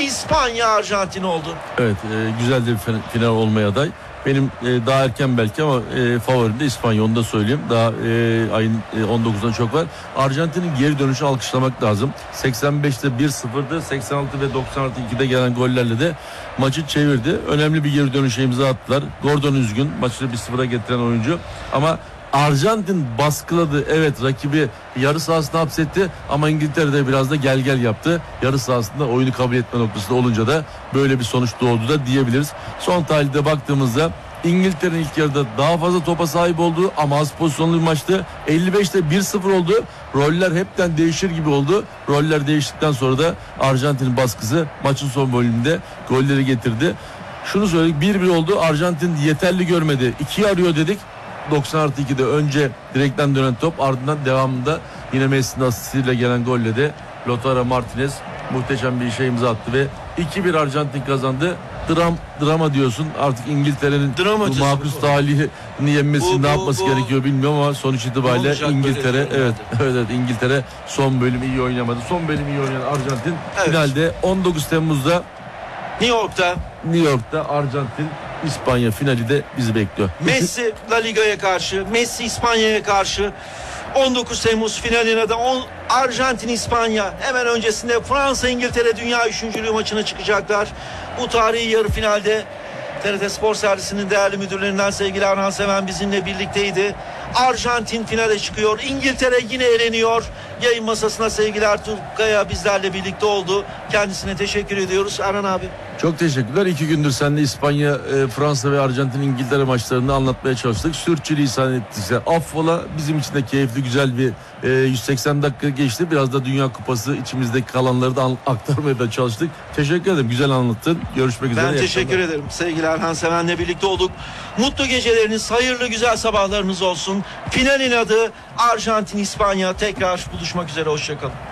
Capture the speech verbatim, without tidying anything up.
İspanya Arjantin oldu. Evet, e, güzel de bir final olmaya aday. Benim e, daha erken belki ama e, favorim de İspanya, onu da söyleyeyim. Daha e, ayın e, on dokuzundan çok var. Arjantin'in geri dönüşü alkışlamak lazım. seksen beşte bir sıfırdı. seksen altı ve doksan artı ikide gelen gollerle de maçı çevirdi. Önemli bir geri dönüşe imza attılar. Gordon üzgün. Maçı bir sıfıra getiren oyuncu. Ama Arjantin baskıladı. Evet, rakibi yarı sahasına hapsetti ama İngiltere'de biraz da gel gel yaptı. Yarı sahasında oyunu kabul etme noktasında olunca da böyle bir sonuç doğdu da diyebiliriz. Son tahlilde baktığımızda İngiltere'nin ilk yarıda daha fazla topa sahip olduğu ama az pozisyonlu bir maçtı. elli beşte bir sıfır oldu. Roller hepten değişir gibi oldu. Roller değiştikten sonra da Arjantin'in baskısı maçın son bölümünde golleri getirdi. Şunu söyledik, bir bir oldu. Arjantin yeterli görmedi. ikiyi arıyor dedik. doksan artı ikide önce direkten dönen top, ardından devamında yine Messi'nin asistiyle gelen golle de Lautaro Martinez muhteşem bir işe imza attı ve iki bir Arjantin kazandı. Dram, drama diyorsun artık, İngiltere'nin bu makus talihini yenmesi bu, bu, ne yapması bu, gerekiyor bilmiyorum ama sonuç itibariyle İngiltere evet, evet evet İngiltere son bölüm iyi oynamadı. Son bölüm iyi oynayan Arjantin evet. Finalde on dokuz Temmuz'da New York'ta New York'ta Arjantin İspanya finali de bizi bekliyor. Messi La Liga'ya karşı, Messi İspanya'ya karşı. on dokuz Temmuz finaline de Arjantin İspanya, hemen öncesinde Fransa İngiltere dünya üçüncülüğü maçına çıkacaklar. Bu tarihi yarı finalde T R T Spor Servisinin değerli müdürlerinden sevgili Erhan Seven bizimle birlikteydi. Arjantin finale çıkıyor. İngiltere yine eleniyor. Yayın masasına sevgili Ertuğrul Kaya bizlerle birlikte oldu. Kendisine teşekkür ediyoruz Erhan abi. Çok teşekkürler. İki gündür seninle İspanya, e, Fransa ve Arjantin İngiltere maçlarını anlatmaya çalıştık. Sürçülisan ettiyse affola. Bizim için de keyifli, güzel bir e, yüz seksen dakika geçti. Biraz da Dünya Kupası içimizdeki kalanları da aktarmaya da çalıştık. Teşekkür ederim. Güzel anlattın. Görüşmek üzere. Ben teşekkür ederim. Sevgili Erhan Seven'le birlikte olduk. Mutlu geceleriniz, hayırlı güzel sabahlarınız olsun. Finalin adı Arjantin İspanya. Tekrar buluşmak üzere. Hoşçakalın.